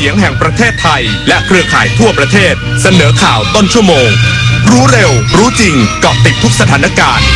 สียงแห่งประเทศไทยและเครือข่ายทั่วประเทศเสนอข่าวต้นชั่วโมงรู้เร็วรู้จริงเกาะติดทุกสถานการณ์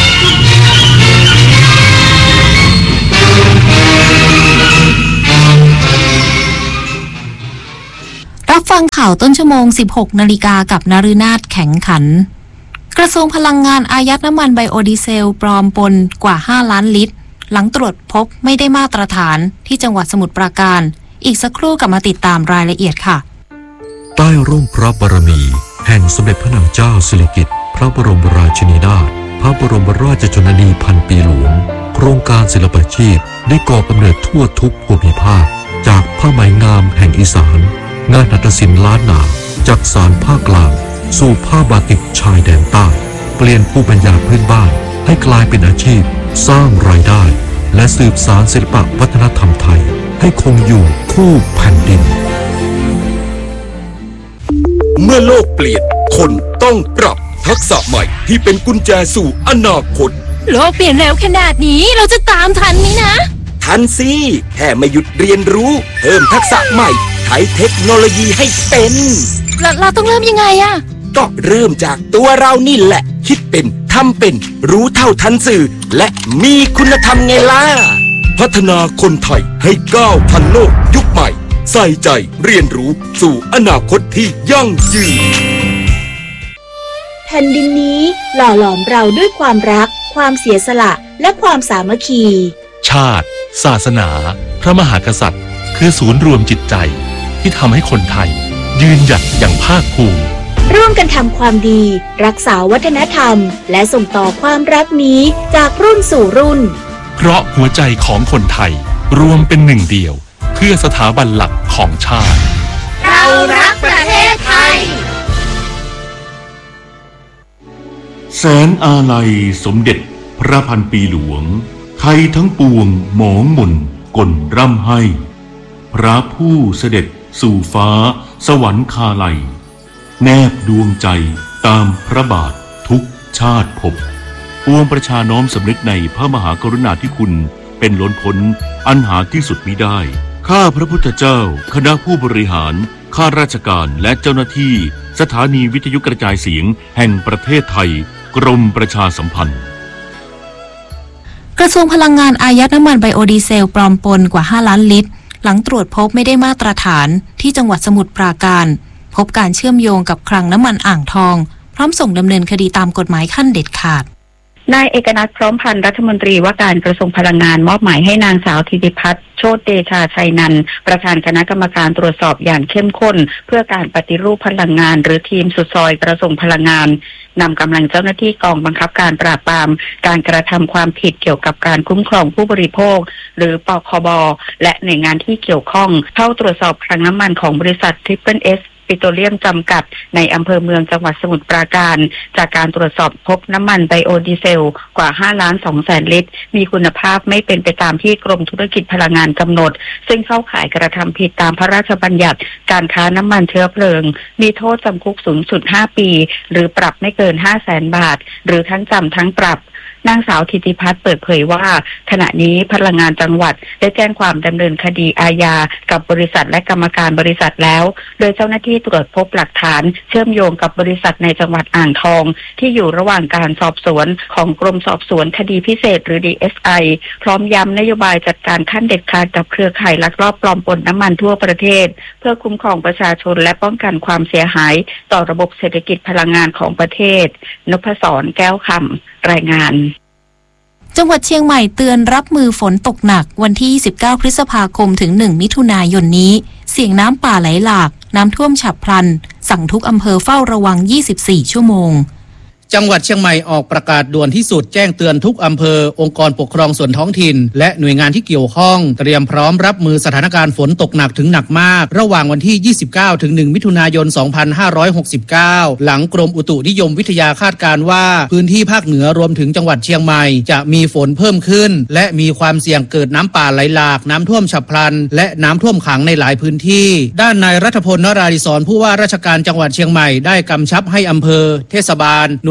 รับฟังข่าวต้นชั่วโมง 16 นาฬิกากับนฤนาถแข็งขันกระทรวงพลังงานอายัดน้ำมันไบโอดีเซลปลอมปนกว่า 5 ล้านลิตรหลังตรวจพบไม่ได้มาตรฐานที่จังหวัดสมุทรปราการอีกสักครู่กลับมาติดตามรายละเอียดค่ะใต้ร่มพระบารมีแห่งสมเด็จพระนางเจ้าสิริกิติ์พระบรมราชินีนาถพระบรมราชชนนีพันปีหลวงโครงการศิลปาชีพได้ก่อกำเนิดทั่วทุกภูมิภาคจากผ้าไหมงามแห่งอีสานงานหัตถศิลป์ล้านนาจากสานภาคกลางสู่ผ้าบาติกชายแดนใต้เปลี่ยนภูมิปัญญาพื้นบ้านให้กลายเป็นอาชีพสร้างรายได้และสืบสานศิลปวัฒนธรรมไทยให้คงอยู่คู่แผ่นดินเมื่อโลกเปลี่ยนคนต้องปรับทักษะใหม่ที่เป็นกุญแจสู่อนาคตโลกเปลี่ยนเร็วขนาดนี้เราจะตามทันไหมนะทันสิแค่ไม่หยุดเรียนรู้เพิ่มทักษะใหม่ใช้เทคโนโลยีให้เป็นเราต้องเริ่มยังไงอะก็เริ่มจากตัวเรานี่แหละคิดเป็นทำเป็นรู้เท่าทันสื่อและมีคุณธรรมไงล่ะพัฒนาคนไทยให้ก้าวทันโลกยุคใหม่ใส่ใจเรียนรู้สู่อนาคตที่ยั่งยืนแผ่นดินนี้หล่อหลอมเราด้วยความรักความเสียสละและความสามัคคีชาติศาสนาพระมหากษัตริย์คือศูนย์รวมจิตใจที่ทำให้คนไทยยืนหยัดอย่างภาคภูมิร่วมกันทำความดีรักษาวัฒนธรรมและส่งต่อความรักนี้จากรุ่นสู่รุ่นเพราะหัวใจของคนไทยรวมเป็นหนึ่งเดียวเพื่อสถาบันหลักของชาติเรารักประเทศไทยแสนอาลัยสมเด็จพระพันปีหลวงไทยทั้งปวงหมองหม่นก่นร่ำให้พระผู้เสด็จสู่ฟ้าสวรรคาลัยแนบดวงใจตามพระบาททุกชาติภพปวงประชาน้อมสำนึกในพระมหากรุณาธิคุณเป็นล้นพ้นอันหาที่สุดมิได้ข้าพระพุทธเจ้าคณะผู้บริหารข้าราชการและเจ้าหน้าที่สถานีวิทยุกระจายเสียงแห่งประเทศไทยกรมประชาสัมพันธ์กระทรวงพลังงานอายัดน้ำมันไบโอดีเซลปลอมปนกว่า 5 ล้านลิตรหลังตรวจพบไม่ได้มาตรฐานที่จังหวัดสมุทรปราการพบการเชื่อมโยงกับคลังน้ำมันอ่างทองพร้อมส่งดำเนินคดีตามกฎหมายขั้นเด็ดขาดนายเอกนัทพร้อมพันธ์รัฐมนตรีว่าการกระทรวงพลังงานมอบหมายให้นางสาวธิติพัฒน์โชติเดชาชัยนันท์ประธานคณะกรรมการตรวจสอบอย่างเข้มข้นเพื่อการปฏิรูปพลังงานหรือทีมสุดซอยกระทรวงพลังงานนำกำลังเจ้าหน้าที่กองบังคับการปราบปรามการกระทำความผิดเกี่ยวกับการคุ้มครองผู้บริโภคหรือปคบและหน่วยงานที่เกี่ยวข้องเข้าตรวจสอบคลังน้ำมันของบริษัท Triple Sปิโตรเลียมจำกัดในอำเภอเมืองจังหวัดสมุทรปราการจากการตรวจสอบพบน้ำมันไบโอดีเซลกว่า 5,200,000 ลิตรมีคุณภาพไม่เป็นไปตามที่กรมธุรกิจพลังงานกำหนดซึ่งเข้าข่ายกระทำผิดตามพระราชบัญญัติการค้าน้ำมันเชื้อเพลิงมีโทษจำคุกสูงสุด 5 ปีหรือปรับไม่เกิน 500,000 บาทหรือทั้งจำทั้งปรับนางสาวธิติพัฒน์เปิดเผยว่าขณะนี้พลังงานจังหวัดได้แจ้งความดำเนินคดีอาญากับบริษัทและกรรมการบริษัทแล้วโดยเจ้าหน้าที่ตรวจพบหลักฐานเชื่อมโยงกับบริษัทในจังหวัดอ่างทองที่อยู่ระหว่างการสอบสวนของกรมสอบสวนคดีพิเศษหรือ DSI พร้อมย้ำนโยบายจัดการขั้นเด็ดขาดกับเครือข่ายลักลอบปลอมปนน้ำมันทั่วประเทศเพื่อคุ้มครองประชาชนและป้องกันความเสียหายต่อระบบเศรษฐกิจพลังงานของประเทศนพศรแก้วคำรายงานจังหวัดเชียงใหม่เตือนรับมือฝนตกหนักวันที่29พฤษภาคมถึง1มิถุนายนนี้เสี่ยงน้ำป่าไหลหลากน้ำท่วมฉับพลันสั่งทุกอำเภอเฝ้าระวัง24ชั่วโมงจังหวัดเชียงใหม่ออกประกาศด่วนที่สุดแจ้งเตือนทุกอำเภอองค์กรปกครองส่วนท้องถิ่นและหน่วยงานที่เกี่ยวข้องเตรียมพร้อมรับมือสถานการณ์ฝนตกหนักถึงหนักมากระหว่างวันที่29ถึง1มิถุนายน2569หลังกรมอุตุนิยมวิทยาคาดการณ์ว่าพื้นที่ภาคเหนือรวมถึงจังหวัดเชียงใหม่จะมีฝนเพิ่มขึ้นและมีความเสี่ยงเกิดน้ำป่าไหลหลากน้ำท่วมฉับพลันและน้ำท่วมขังในหลายพื้นที่ด้านนายรัฐพล นราธิศรผู้ว่าราชการจังหวัดเชียงใหม่ได้กำชับให้อำเภอเทศบาลหน่วย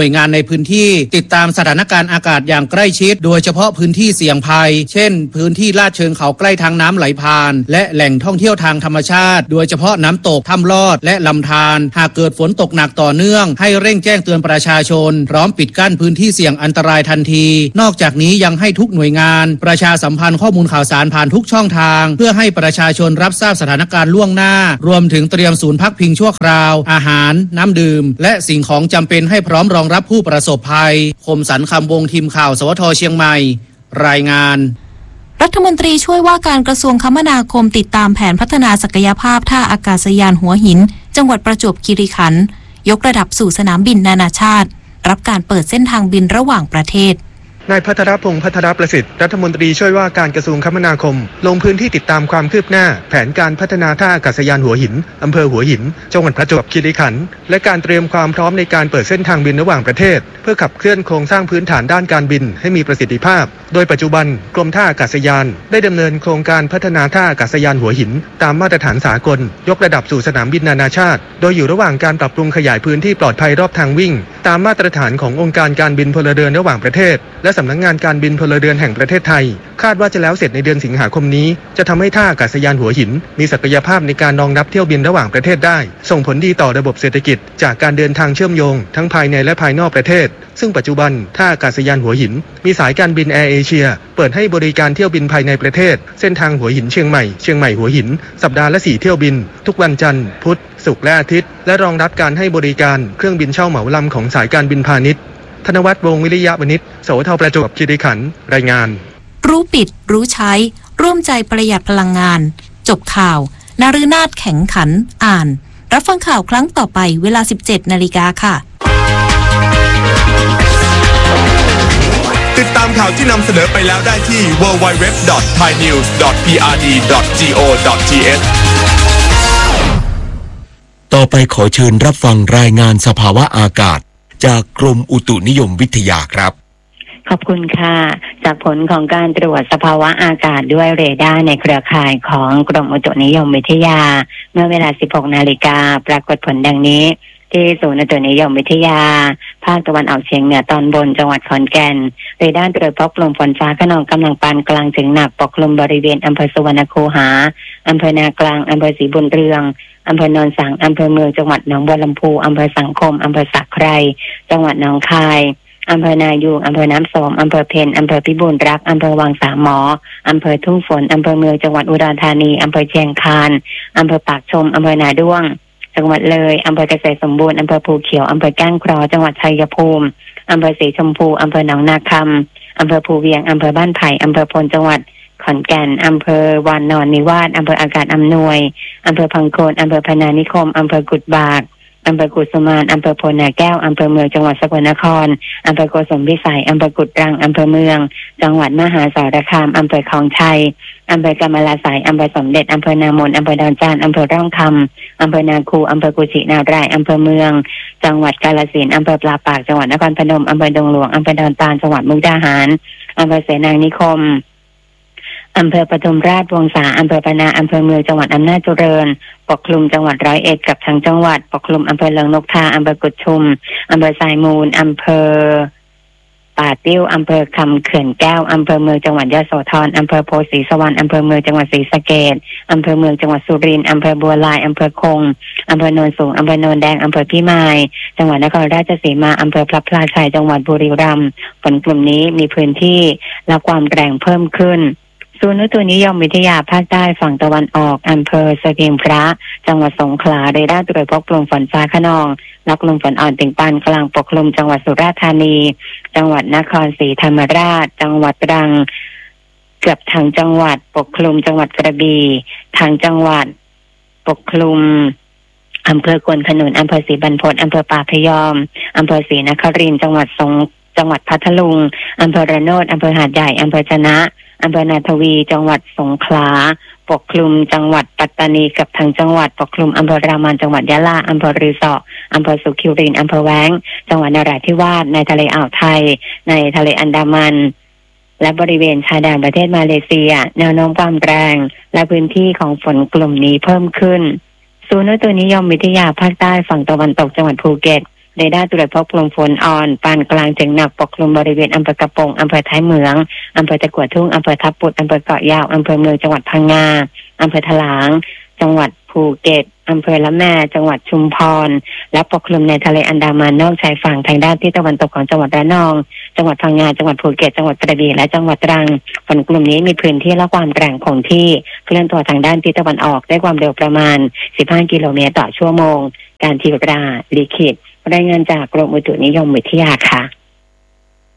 วยงานในพื้นที่ติดตามสถานการณ์อากาศอย่างใกล้ชิดโดยเฉพาะพื้นที่เสี่ยงภัยเช่นพื้นที่ลาดเชิงเขาใกล้ทางน้ำไหลผ่านและแหล่งท่องเที่ยวทางธรรมชาติโดยเฉพาะน้ำตกถ้ำลอดและลำธารหากเกิดฝนตกหนักต่อเนื่องให้เร่งแจ้งเตือนประชาชนพร้อมปิดกั้นพื้นที่เสี่ยงอันตรายทันทีนอกจากนี้ยังให้ทุกหน่วยงานประชาสัมพันธ์ข้อมูลข่าวสารผ่านทุกช่องทางเพื่อให้ประชาชนรับทราบสถานการณ์ล่วงหน้ารวมถึงเตรียมศูนย์พักพิงชั่วคราวอาหารน้ำดื่มและสิ่งของจำเป็นให้พร้อมรองรับผู้ประสบภัยคมสันต์คำวงทีมข่าวสวทเชียงใหม่รายงานรัฐมนตรีช่วยว่าการกระทรวงคมนาคมติดตามแผนพัฒนาศักยภาพท่าอากาศยานหัวหินจังหวัดประจวบคีรีขันธ์ยกระดับสู่สนามบินนานาชาติรับการเปิดเส้นทางบินระหว่างประเทศนายภัทรพงษ์ภัทรประสิทธิ์รัฐมนตรีช่วยว่าการกระทรวงคมนาคมลงพื้นที่ติดตามความคืบหน้าแผนการพัฒนาท่าอากาศยานหัวหินอำเภอหัวหินจังหวัดประจวบคีรีขันธ์และการเตรียมความพร้อมในการเปิดเส้นทางบินระหว่างประเทศเพื่อขับเคลื่อนโครงสร้างพื้นฐานด้านการบินให้มีประสิทธิภาพโดยปัจจุบันกรมท่าอากาศยานได้ดำเนินโครงการพัฒนาท่าอากาศยานหัวหินตามมาตรฐานสากลยกระดับสู่สนามบินนานาชาติโดยอยู่ระหว่างการปรับปรุงขยายพื้นที่ปลอดภัยรอบทางวิ่งตามมาตรฐานขององค์การการบินพลเรือนระหว่างประเทศและสำนักงานการบินพลเรือนแห่งประเทศไทยคาดว่าจะแล้วเสร็จในเดือนสิงหาคมนี้จะทำให้ท่าอากาศยานหัวหินมีศักยภาพในการรองรับเที่ยวบินระหว่างประเทศได้ส่งผลดีต่อระบบเศรษฐกิจจากการเดินทางเชื่อมโยงทั้งภายในและภายนอกประเทศซึ่งปัจจุบันท่าอากาศยานหัวหินมีสายการบินแอร์เอเชียเปิดให้บริการเที่ยวบินภายในประเทศเส้นทางหัวหินเชียงใหม่หัวหินสัปดาห์ละ4เที่ยวบินทุกวันจันทร์พุธศุกร์และอาทิตย์และรองรับการให้บริการเครื่องบินเช่าเหมาลำของสายการบินพาณิชย์ธนวัฒน์วงศ์วิริยะวณิชสวทประจวบคีรีขันธ์รายงานรู้ปิดรู้ใช้ร่วมใจประหยัดพลังงานจบข่าวนฤนาถแข็งขันอ่านรับฟังข่าวครั้งต่อไปเวลา 17 นาฬิกาค่ะติดตามข่าวที่นำเสนอไปแล้วได้ที่ www.thainews.prd.go.th ต่อไปขอเชิญรับฟังรายงานสภาวะอากาศจากกรมอุตุนิยมวิทยาครับขอบคุณค่ะจากผลของการตรวจสภาวะอากาศด้วยเรดาร์ในเครือข่ายของกรมอุตุนิยมวิทยาเมื่อเวลา 16 นาฬิกาปรากฏผลดังนี้ที่ศูนย์อุตุนิยมวิทยาภาคตะวันออกเฉียงเหนือตอนบนจังหวัดขอนแก่นเรดาร์ตรวจพบกลุ่มฝนฟ้าคะนองกำลังปานกลางถึงหนักปกคลุมบริเวณอำเภอสุวรรณคูหาอำเภอนากลางอำเภอศรีบุญเรืองอำเภอโนนสังอำเภอเมืองจังหวัดหนองบัวลำพูอำเภอสังคมอำเภอสักไคร่จังหวัดหนองคายอำเภอนายูงอำเภอน้ำสมอำเภอเพนอำเภอพิบูลรักษ์อำเภอวังสามหมออำเภอทุ่งฝนอำเภอเมืองจังหวัดอุดรธานีอำเภอเชียงคานอำเภอปากชมอำเภอนาด้วงจังหวัดเลยอำเภอเกษตรสมบูรณ์อำเภอภูเขียวอำเภอแก้งเคราะห์จังหวัดชัยภูมิอำเภอศรีชมพูอำเภอหนองนาคำอำเภอภูเวียงอำเภอบ้านไผ่อำเภอพลจังหวัดขอนแก่นอำเภอวานนอนนิวาสอำเภออากาศอำนวยอำเภอพังโคนอำเภอพนานิคมอำเภอกุดบากอำเภอกุสุมานอำเภอโพนาแก้วอำเภอเมืองจังหวัดสกลนครอำเภอโกสมพิสัยอำเภอกุดรังอำเภอเมืองจังหวัดมหาสารคามอำเภอคลองชัยอำเภอกำมะลาไสยอำเภอสมเด็จอำเภอนามนอำเภอดอนจานอำเภอร่องคำอำเภอนาคูอำเภอกุชินารายอำเภอเมืองจังหวัดกาฬสินธุ์อำเภอปลาปากจังหวัดนครพนมอำเภอดงหลวงอำเภอดอนตาลจังหวัดมุกดาหารอำเภอเสนานิคมอำเภอปทุมราชวงศาอำเภอปนาอำเภอเมืองจังหวัดอำนาจเจริญปกคลุมจังหวัด101กับทั้งจังหวัดปกคลุมอำเภอเลิงนกทาอำเภอกุดชุมอำเภอสายมูลอำเภอป่าติ้วอำเภอคำเขื่อนแก้วอำเภอเมืองจังหวัดยโสธรอำเภอโพธิ์ศรีสวรรค์อำเภอเมืองจังหวัดศรีสะเกษอำเภอเมืองจังหวัดสุรินทร์อำเภอบัวลายอำเภอคงอำเภอโนนสูงอำเภอโนนแดงอำเภอพิมายจังหวัดนครราชสีมาอำเภอพระพลาชัยจังหวัดบุรีรัมย์ฝนกลุ่มนี้มีพื้นที่และความแรงเพิ่มขึ้นศูนย์อุตุนิยมวิทยาภาคใต้ฝั่งตะวันออกอำเภอสะเกียงพระจังหวัดสงขลาเรดาร์ตรวจพบกลุ่มฝนฟ้าคะนองและกลุ่มฝนอ่อนถึงปานกลางปกคลุมจังหวัดสุราษฎร์ธานีจังหวัดนครศรีธรรมราชจังหวัดตรังเกือบทั้งจังหวัดปกคลุมจังหวัดกระบี่ทางจังหวัดปกคลุมอำเภอควนขนุนอำเภอศรีบรรพตอำเภอป่าพยอมอำเภอศรีนครินทร์จังหวัดจังหวัดพัทลุงอำเภอระโนดอำเภอหาดใหญ่อำเภอชนะอำเภอนาทวีจังหวัดสงขลาปกคลุมจังหวัดปัตตานีกับทางจังหวัดปกคลุมอำเภอรามันจังหวัดยะลาอำเภอรือสออำเภอสุขิรินอำเภอแว้งจังหวัดนราธิวาสในทะเลอ่าวไทยในทะเลอันดามันและบริเวณชายแดนประเทศมาเลเซียแนวโน้มความแรงและพื้นที่ของฝนกลุ่มนี้เพิ่มขึ้นศูนย์อุตุนิยมวิทยาภาคใต้ฝั่งตะวันตกจังหวัดภูเก็ตเรดาร์ตรวจพบกลุ่มฝนอ่อนปานกลางถึงหนักปกคลุมบริเวณอำเภอกระโปงอำเภอท้ายเหมืองอำเภอตะกั่วทุ่งอำเภอทับปุดอำเภอเกาะยาวอำเภอเมืองจังหวัดพังงาอำเภอถลางจังหวัดภูเก็ตอำเภอละแม่จังหวัดชุมพรและปกคลุมในทะเลอันดามันนอกชายฝั่งทางด้านทิศตะวันตกของจังหวัดระนองจังหวัดพังงาจังหวัดภูเก็ตจังหวัดกระบี่และจังหวัดตรังฝนกลุ่มนี้มีพื้นที่และความแรงคงที่เคลื่อนตัวทางด้านทิศตะวันออกด้วยความเร็วประมาณ15กิโลเมตรต่อชั่วโมงการทีกราลิขิตรายงานจากกรมอุตุนิยมวิทยาค่ะ